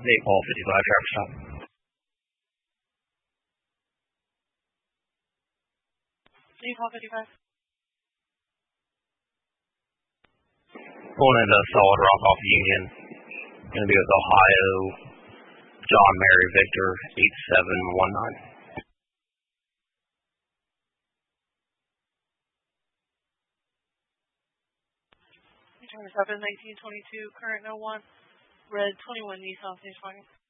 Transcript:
8 Ball 55 driver stop. Paul 55. Pulling into Solid Rock off Union. Going to be with Ohio, John Mary Victor 8719. 1922, current 01, red 21 Nissan Stage Wagon.